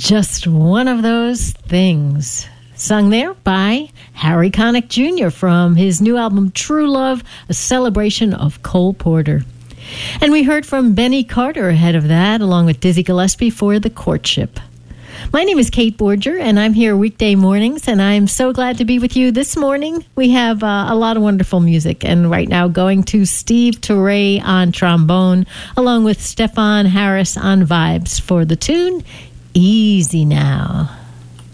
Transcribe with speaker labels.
Speaker 1: Just One of Those Things. Sung there by Harry Connick Jr. from his new album True Love, a celebration of Cole Porter. And we heard from Benny Carter ahead of that, along with Dizzy Gillespie for The Courtship. My name is Kate Borger, and I'm here weekday mornings, and I'm so glad to be with you this morning. We have a lot of wonderful music, and right now going to Steve Turre on trombone, along with Stefan Harris on vibes for the tune Easy Now.